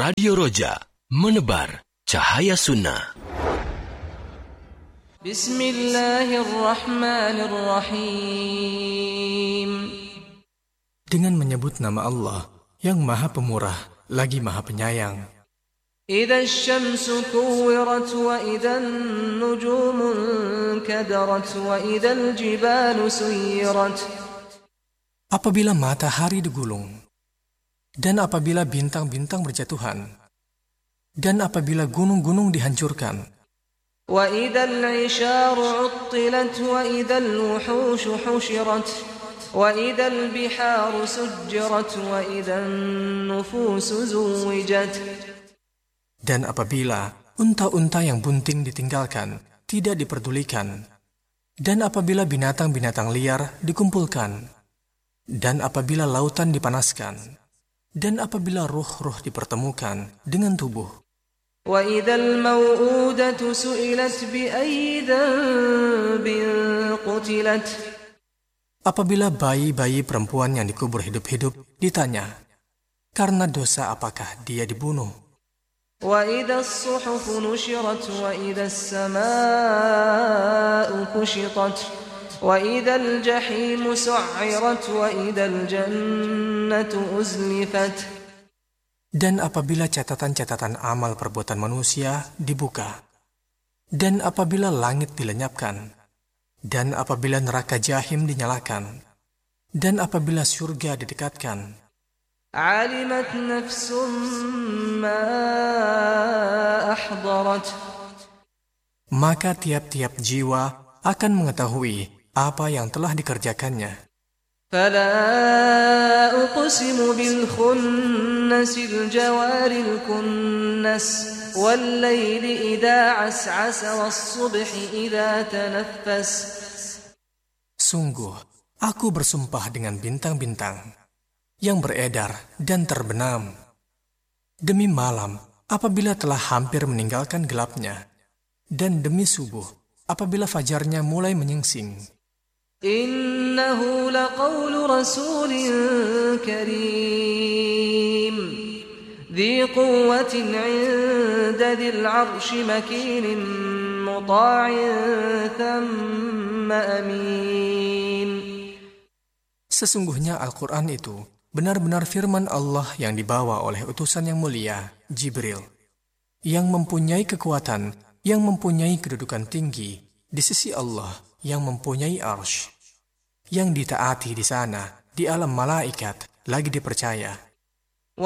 Radio Roja, menebar cahaya sunnah. Bismillahirrahmanirrahim. Dengan menyebut nama Allah yang Maha Pemurah lagi Maha Penyayang. Idza asy-syamsu kuwirat wa idzan nujumu kadarat wa idzal jibalu suyirat. Apabila matahari digulung, dan apabila bintang-bintang berjatuhan, dan apabila gunung-gunung dihancurkan, wa idzal 'isharu 'uttilat wa idzal wuhushu hushirat wa idzal biharu sujjirat wa idzan nufusu zuwijat. Dan apabila unta-unta yang bunting ditinggalkan, tidak diperdulikan, dan apabila binatang-binatang liar dikumpulkan, dan apabila lautan dipanaskan, dan apabila ruh-ruh dipertemukan dengan tubuh, wa idzal mau'udatu su'ilat bi ayyi dhanbin qutilat. Apabila bayi-bayi perempuan yang dikubur hidup-hidup ditanya, karena dosa apakah dia dibunuh? Wa idzas suhufu nushirat wa idzas samaa'u kushitat wa idzal jahimu su'irat wa idzal jannatu uzlifat. Dan apabila catatan-catatan amal perbuatan manusia dibuka, dan apabila langit dilenyapkan, dan apabila neraka jahim dinyalakan, dan apabila surga didekatkan, alimat nafsum ma ahdarat. Maka tiap-tiap jiwa akan mengetahui apa yang telah dikerjakannya. Fala uqsimu bil khunnasil jawaril kunnas wal layli idza as'asa was subhi idza tanaffas. Sungguh, aku bersumpah dengan bintang-bintang yang beredar dan terbenam, demi malam apabila telah hampir meninggalkan gelapnya, dan demi subuh apabila fajarnya mulai menyingsing. Innahu laqawlu rasulin karim dhi quwwatin 'inda dhil 'arsy makinin muta'in thumma amin. Sesungguhnya Al-Quran itu benar-benar firman Allah yang dibawa oleh utusan yang mulia, Jibril, yang mempunyai kekuatan, yang mempunyai kedudukan tinggi di sisi Allah, yang mempunyai arsy, yang ditaati di sana, di alam malaikat, lagi dipercaya.